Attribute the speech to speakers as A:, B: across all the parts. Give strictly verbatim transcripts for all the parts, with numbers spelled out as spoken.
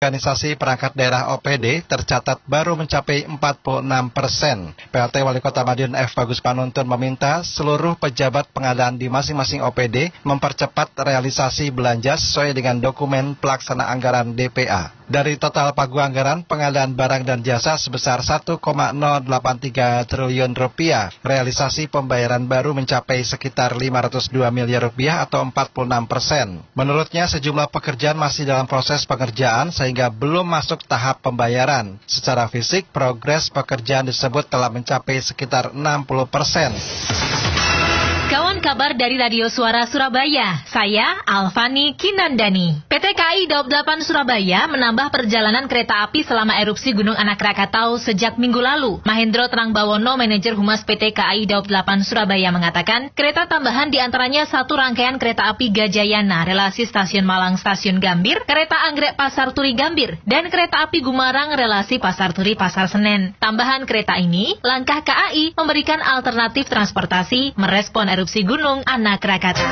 A: Organisasi perangkat daerah O P D tercatat baru mencapai empat puluh enam persen. P L T Wali Kota Madiun F. Bagus Panuntun meminta seluruh pejabat pengadaan di masing-masing O P D mempercepat realisasi belanja sesuai dengan dokumen pelaksana anggaran D P A. Dari total pagu anggaran pengadaan barang dan jasa sebesar satu koma nol delapan tiga triliun rupiah, realisasi pembayaran baru mencapai sekitar lima ratus dua miliar rupiah atau empat puluh enam persen. Menurutnya sejumlah pekerjaan masih dalam proses pengerjaan sehingga belum masuk tahap pembayaran. Secara fisik, progres pekerjaan disebut telah mencapai sekitar enam puluh persen.
B: Kawan kabar dari Radio Suara Surabaya, saya Alfani Kinandani. P T K A I Daob delapan Surabaya menambah perjalanan kereta api selama erupsi Gunung Anak Rakatau sejak minggu lalu. Mahendro Trangbawono, manajer Humas P T K A I Daob delapan Surabaya mengatakan, kereta tambahan diantaranya satu rangkaian kereta api Gajayana, relasi Stasiun Malang Stasiun Gambir, kereta Anggrek Pasar Turi Gambir, dan kereta api Gumarang, relasi Pasar Turi Pasar Senen. Tambahan kereta ini, langkah K A I memberikan alternatif transportasi merespon erupsi Erupsi Gunung Anak Rakatau.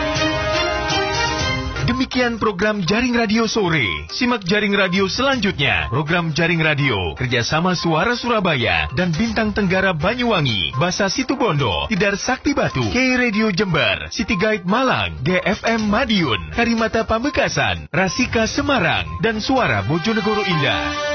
C: Demikian program Jaring Radio Sore. Simak Jaring Radio selanjutnya. Program Jaring Radio kerjasama Suara Surabaya dan Bintang Tenggara Banyuwangi, Basa Situbondo, Tidar Sakti Batu, K Radio Jember, City Guide Malang, G F M Madiun, Karimata Pamekasan, Rasika Semarang, dan Suara Bojonegoro Indah.